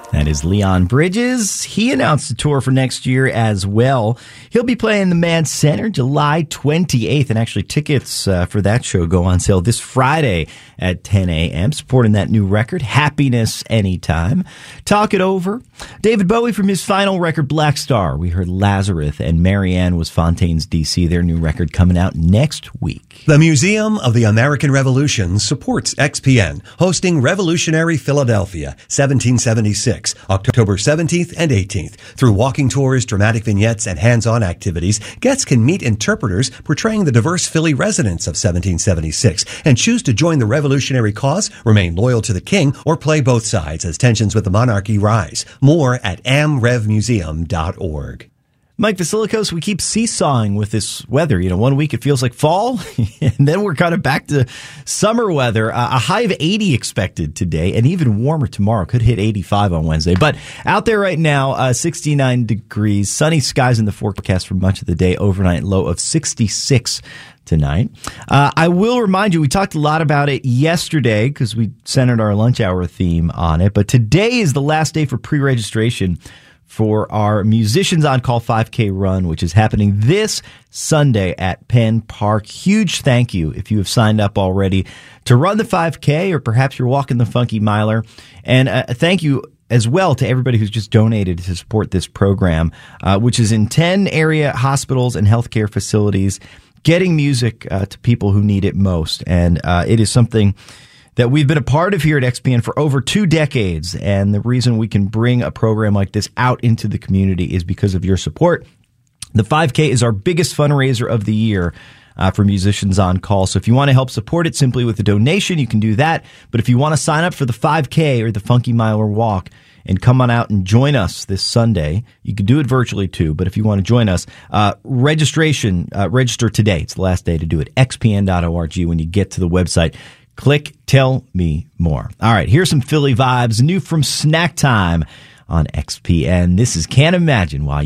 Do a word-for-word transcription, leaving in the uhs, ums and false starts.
That is Leon Bridges. He announced a tour for next year as well. He'll be playing the Mann Center July twenty-eighth, and actually tickets uh, for that show go on sale this Friday at ten a.m., supporting that new record, Happiness Anytime. Talk it over. David Bowie from his final record, Black Star. We heard Lazarus, and Marianne was Fontaine's D C, their new record coming out next week. The Museum of the American Revolution supports X P N, hosting Revolutionary Philadelphia, seventeen seventy-six, October seventeenth and eighteenth. Through walking tours, dramatic vignettes, and hands-on activities, guests can meet interpreters portraying the diverse Philly residents of seventeen seventy-six and choose to join the revolutionary cause, remain loyal to the king, or play both sides as tensions with the monarchy rise. More at am rev museum dot org. Mike Vasilikos, we keep seesawing with this weather. You know, one week it feels like fall, and then we're kind of back to summer weather. Uh, a high of eighty expected today, and even warmer tomorrow. Could hit eighty-five on Wednesday. But out there right now, uh, sixty-nine degrees, sunny skies in the forecast for much of the day, overnight low of sixty-six tonight. Uh, I will remind you, we talked a lot about it yesterday because we centered our lunch hour theme on it, but today is the last day for pre-registration for our Musicians on Call five K run, which is happening this Sunday at Penn Park. Huge thank you if you have signed up already to run the five K, or perhaps you're walking the Funky Miler. And uh, thank you as well to everybody who's just donated to support this program, uh, which is in ten area hospitals and healthcare facilities, getting music uh, to people who need it most. And uh, it is something that we've been a part of here at X P N for over two decades. And the reason we can bring a program like this out into the community is because of your support. The five K is our biggest fundraiser of the year uh, for Musicians on Call. So if you want to help support it simply with a donation, you can do that. But if you want to sign up for the five K or the Funky Miler Walk and come on out and join us this Sunday, you can do it virtually too. But if you want to join us, uh, registration, uh, register today. It's the last day to do it. x p n dot org. When you get to the website, click Tell Me More. All right, here's some Philly vibes, new from Snack Time on X P N. This is Can't Imagine Why You